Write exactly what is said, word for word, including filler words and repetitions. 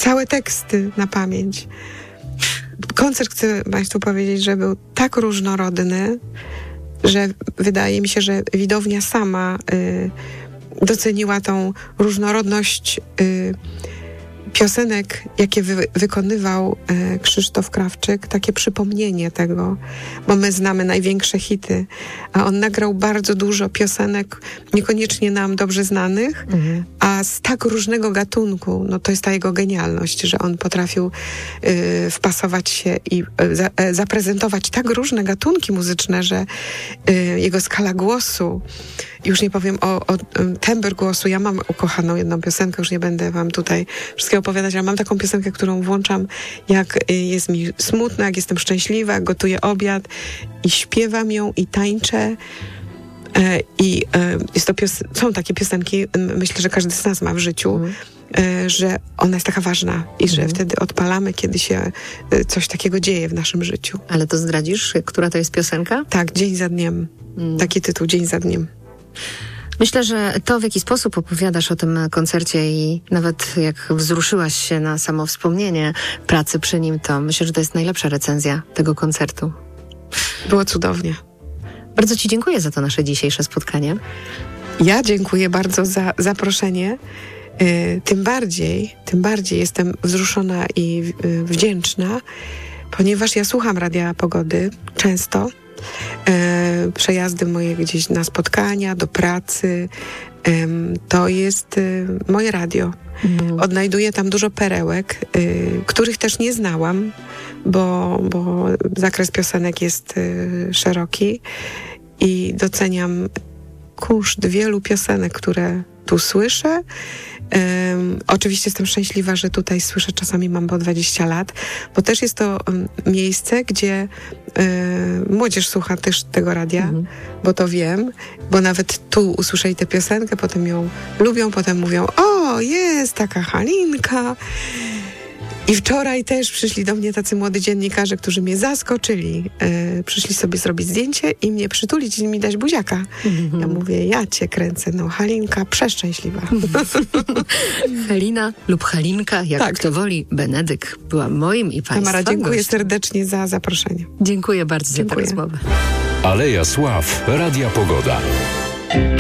całe teksty na pamięć. Koncert, chcę Państwu powiedzieć, że był tak różnorodny, że wydaje mi się, że widownia sama y, doceniła tą różnorodność y, piosenek, jakie wy, wykonywał y, Krzysztof Krawczyk, takie przypomnienie tego, bo my znamy największe hity, a on nagrał bardzo dużo piosenek, niekoniecznie nam dobrze znanych, mhm. a z tak różnego gatunku. No to jest ta jego genialność, że on potrafił y, wpasować się i y, za, y, zaprezentować tak różne gatunki muzyczne, że y, jego skala głosu, już nie powiem o, o temper głosu. Ja mam ukochaną jedną piosenkę, już nie będę wam tutaj wszystkiego opowiadać, ale mam taką piosenkę, którą włączam, jak jest mi smutno, jak jestem szczęśliwa, jak gotuję obiad i śpiewam ją i tańczę. I jest to pios- są takie piosenki, myślę, że każdy z nas ma w życiu, mm. że ona jest taka ważna i mm. że wtedy odpalamy, kiedy się coś takiego dzieje w naszym życiu. Ale to zdradzisz, która to jest piosenka? Tak, Dzień za dniem. Mm. Taki tytuł, Dzień za dniem. Myślę, że to, w jaki sposób opowiadasz o tym koncercie i nawet jak wzruszyłaś się na samo wspomnienie pracy przy nim, to myślę, że to jest najlepsza recenzja tego koncertu. Było cudownie. Bardzo Ci dziękuję za to nasze dzisiejsze spotkanie. Ja dziękuję bardzo za zaproszenie. Yy, tym bardziej, tym bardziej jestem wzruszona i yy, wdzięczna, ponieważ ja słucham Radia Pogody często. Yy, przejazdy moje gdzieś na spotkania, do pracy. Yy, to jest yy, moje radio. Mm. Odnajduję tam dużo perełek, yy, których też nie znałam, bo, bo zakres piosenek jest yy, szeroki i doceniam kunszt wielu piosenek, które tu słyszę. Um, oczywiście jestem szczęśliwa, że tutaj słyszę, czasami mam po dwadzieścia lat, bo też jest to um, miejsce, gdzie um, młodzież słucha też tego radia, mhm. bo to wiem, bo nawet tu usłyszeli tę piosenkę, potem ją lubią, potem mówią, o, jest taka Halinka. I wczoraj też przyszli do mnie tacy młodzi dziennikarze, którzy mnie zaskoczyli. E, przyszli sobie zrobić zdjęcie i mnie przytulić i mi dać buziaka. Mm-hmm. Ja mówię, ja cię kręcę. No, Halinka przeszczęśliwa. Halina lub Halinka, jak tak. kto woli, Benedyk była moim i Państwa Tamara, dziękuję gościem. serdecznie za zaproszenie. Dziękuję bardzo dziękuję. za tę rozmowę. Aleja Sław, Radia Pogoda.